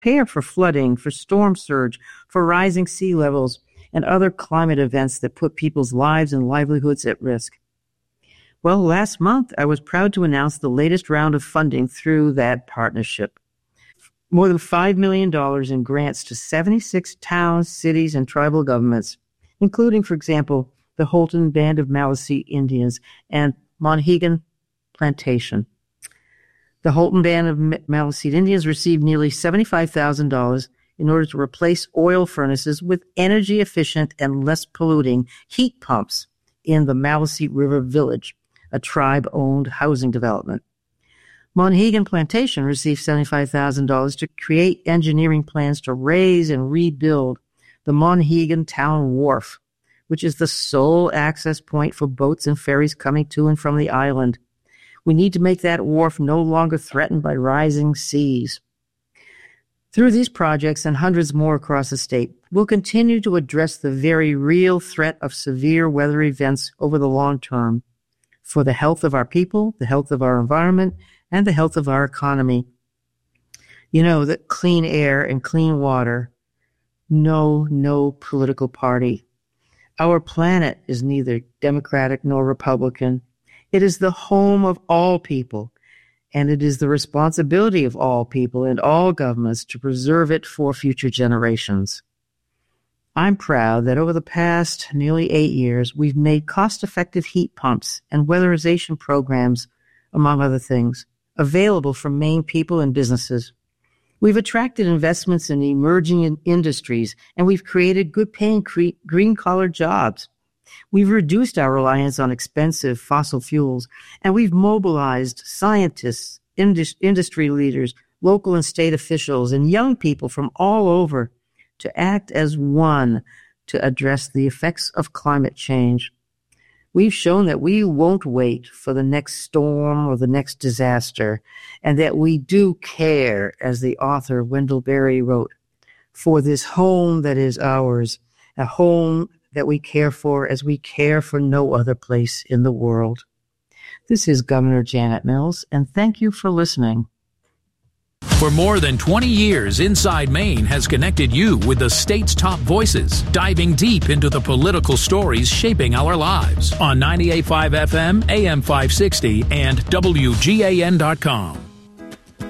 prepare for flooding, for storm surge, for rising sea levels, and other climate events that put people's lives and livelihoods at risk. Well, last month, I was proud to announce the latest round of funding through that partnership. More than $5 million in grants to 76 towns, cities, and tribal governments, including, for example, the Houlton Band of Maliseet Indians and Monhegan Plantation. The Houlton Band of Maliseet Indians received nearly $75,000 in order to replace oil furnaces with energy-efficient and less polluting heat pumps in the Maliseet River Village, a tribe-owned housing development. Monhegan Plantation received $75,000 to create engineering plans to raise and rebuild the Monhegan Town Wharf, which is the sole access point for boats and ferries coming to and from the island. We need to make that wharf no longer threatened by rising seas. Through these projects and hundreds more across the state, we'll continue to address the very real threat of severe weather events over the long term for the health of our people, the health of our environment, and the health of our economy. You know that clean air and clean water, no political party. Our planet is neither Democratic nor Republican. It is the home of all people, and it is the responsibility of all people and all governments to preserve it for future generations. I'm proud that over the past nearly 8 years, we've made cost-effective heat pumps and weatherization programs, among other things, available for Maine people and businesses. We've attracted investments in emerging industries, and we've created good-paying green-collar jobs. We've reduced our reliance on expensive fossil fuels, and we've mobilized scientists, industry leaders, local and state officials, and young people from all over to act as one to address the effects of climate change. We've shown that we won't wait for the next storm or the next disaster, and that we do care, as the author Wendell Berry wrote, for this home that is ours, a home that we care for as we care for no other place in the world. This is Governor Janet Mills, and thank you for listening. For more than 20 years, Inside Maine has connected you with the state's top voices, diving deep into the political stories shaping our lives on 98.5 FM, AM 560, and WGAN.com.